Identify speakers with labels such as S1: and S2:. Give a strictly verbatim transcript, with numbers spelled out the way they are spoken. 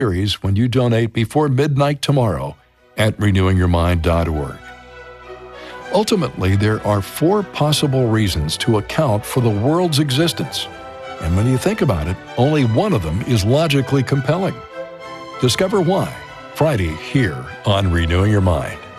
S1: series when you donate before midnight tomorrow at renewing your mind dot org. Ultimately, there are four possible reasons to account for the world's existence. And when you think about it, only one of them is logically compelling. Discover why Friday here on Renewing Your Mind.